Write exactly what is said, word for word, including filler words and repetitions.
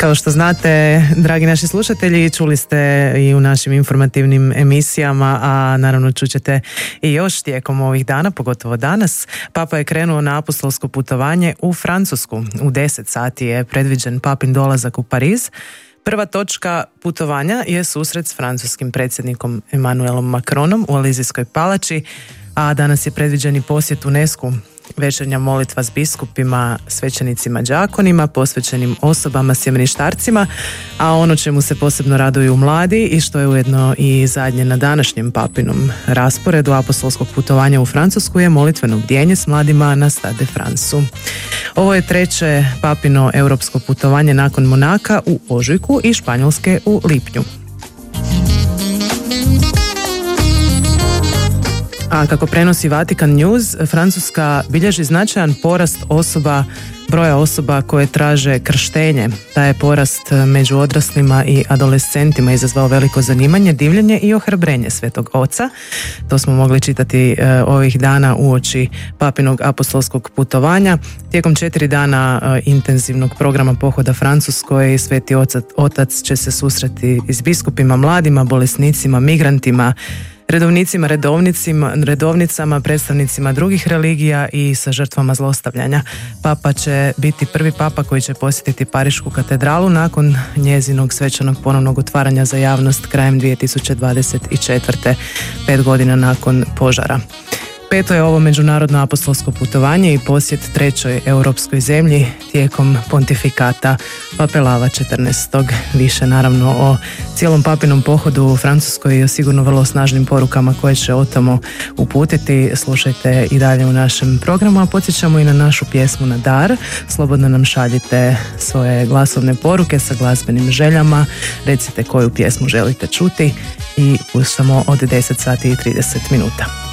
Kao što znate, dragi naši slušatelji, čuli ste i u našim informativnim emisijama, a naravno čućete i još tijekom ovih dana, pogotovo danas. Papa je krenuo na apostolsko putovanje u Francusku. U deset sati je predviđen papin dolazak u Pariz. Prva točka putovanja je susret s francuskim predsjednikom Emmanuelom Macronom u Elizijskoj palači, a danas je predviđen i posjet UNESCO-u. Večernja molitva s biskupima, svećenicima, đakonima, posvećenim osobama, sjemeništarcima, a ono čemu se posebno raduju mladi i što je ujedno i zadnje na današnjem papinom rasporedu apostolskog putovanja u Francusku je molitveno bdjenje s mladima na Stade de France-u. Ovo je treće papino europsko putovanje nakon Monaka u ožujku i Španjolske u lipnju. A kako prenosi Vatican News, Francuska bilježi značajan porast osoba, broja osoba koje traže krštenje. Taj je porast među odraslima i adolescentima izazvao veliko zanimanje, divljenje i ohrabrenje Svetog Oca. To smo mogli čitati e, ovih dana uoči papinog apostolskog putovanja. Tijekom četiri dana e, intenzivnog programa pohoda Francuskoj, Sveti Otac, Otac će se susreti s biskupima, mladima, bolesnicima, migrantima, redovnicima, redovnicima, redovnicama, predstavnicima drugih religija i sa žrtvama zlostavljanja. Papa će biti prvi papa koji će posjetiti Parišku katedralu nakon njezinog svečanog ponovnog otvaranja za javnost krajem dvije tisuće dvadeset četvrte. Pet godina nakon požara. Peto je ovo međunarodno apostolsko putovanje i posjet trećoj europskoj zemlji tijekom pontifikata Pape Lava četrnaestog. Više naravno o cijelom papinom pohodu u Francuskoj i o sigurno vrlo snažnim porukama koje će o tomu uputiti. Slušajte i dalje u našem programu, a podsjećamo i na našu pjesmu Na dar. Slobodno nam šaljite svoje glasovne poruke sa glazbenim željama. Recite koju pjesmu želite čuti i puštamo od deset sati i trideset minuta.